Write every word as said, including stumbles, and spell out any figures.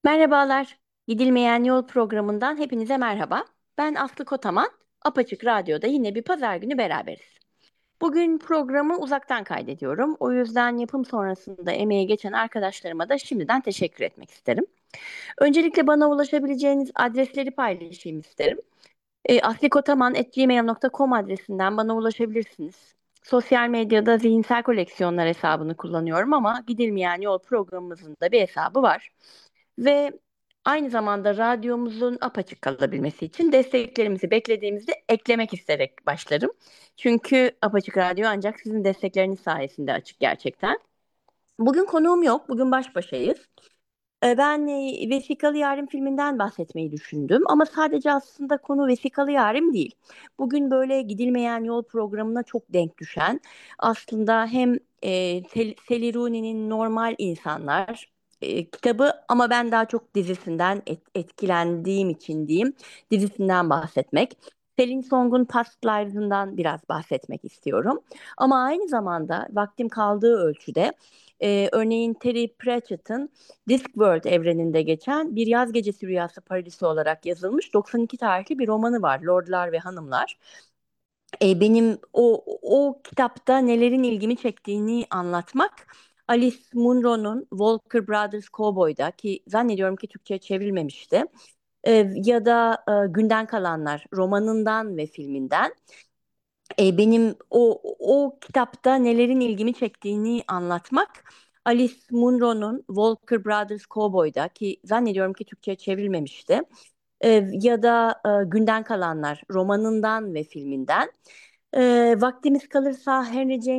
Merhabalar. Gidilmeyen Yol programından hepinize merhaba. Ben Aslı Kotaman. Apaçık Radyo'da yine bir pazar günü beraberiz. Bugün programı uzaktan kaydediyorum. O yüzden yapım sonrasında emeği geçen arkadaşlarıma da şimdiden teşekkür etmek isterim. Öncelikle bana ulaşabileceğiniz adresleri paylaşayım isterim. E, aslikotaman at gmail nokta com adresinden bana ulaşabilirsiniz. Sosyal medyada Zihinsel Koleksiyonlar hesabını kullanıyorum ama Gidilmeyen Yol programımızın da bir hesabı var. Ve aynı zamanda radyomuzun apaçık kalabilmesi için desteklerimizi beklediğimizde eklemek isterek başlarım. Çünkü Apaçık Radyo ancak sizin destekleriniz sayesinde açık gerçekten. Bugün konuğum yok, bugün baş başayız. Ee, Ben e, Vesikalı Yarim filminden bahsetmeyi düşündüm ama sadece aslında konu Vesikalı Yarim değil. Bugün böyle Gidilmeyen Yol programına çok denk düşen aslında hem e, Sel- Sally Rooney'nin Normal İnsanlar e, kitabı ama ben daha çok dizisinden et- etkilendiğim için diyeyim dizisinden bahsetmek. Selin Song'un Past Lives'ından biraz bahsetmek istiyorum. Ama aynı zamanda vaktim kaldığı ölçüde e, örneğin Terry Pratchett'ın Discworld evreninde geçen bir yaz gecesi rüyası parodisi olarak yazılmış doksan iki tarihli bir romanı var. Lordlar ve Hanımlar. E, benim o o kitapta nelerin ilgimi çektiğini anlatmak Alice Munro'nun Walker Brothers Cowboy'da ki zannediyorum ki Türkçe'ye çevrilmemişti. E, ya da e, Günden Kalanlar romanından ve filminden. E, benim o o kitapta nelerin ilgimi çektiğini anlatmak Alice Munro'nun Walker Brothers Cowboy'da ki zannediyorum ki Türkçe'ye çevrilmemişti. E, ya da e, Günden Kalanlar romanından ve filminden. E, vaktimiz kalırsa Henry James